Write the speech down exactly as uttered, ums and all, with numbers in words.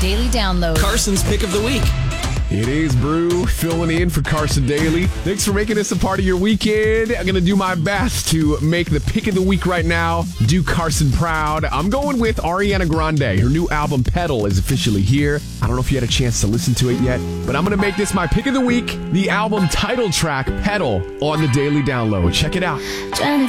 Daily Download. Carson's Pick of the Week. It is Brew, filling in for Carson Daly. Thanks for making this a part of your weekend. I'm going to do my best to make the pick of the week right now. Do Carson proud. I'm going with Ariana Grande. Her new album, Pedal, is officially here. I don't know if you had a chance to listen to it yet, but I'm going to make this my pick of the week. The album title track, Pedal, on the Daily Download. Check it out.